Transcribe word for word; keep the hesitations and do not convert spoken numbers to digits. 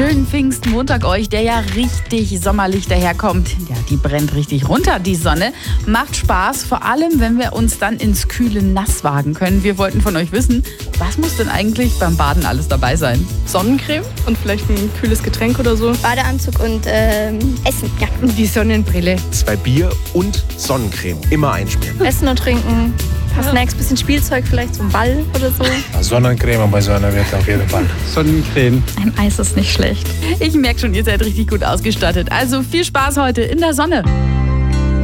Schönen Pfingstmontag euch, der ja richtig sommerlich daherkommt. Ja, die brennt richtig runter, die Sonne. Macht Spaß, vor allem, wenn wir uns dann ins kühle Nass wagen können. Wir wollten von euch wissen, was muss denn eigentlich beim Baden alles dabei sein? Sonnencreme und vielleicht ein kühles Getränk oder so. Badeanzug und ähm, Essen, ja. Die Sonnenbrille. Zwei Bier und Sonnencreme. Immer einschmieren. Essen und trinken. Ein paar Snacks, bisschen Spielzeug, vielleicht so ein Ball oder so. Sonnencreme bei Sonnenwetter auf jeden Fall. Sonnencreme. Ein Eis ist nicht schlecht. Ich merke schon, ihr seid richtig gut ausgestattet. Also viel Spaß heute in der Sonne.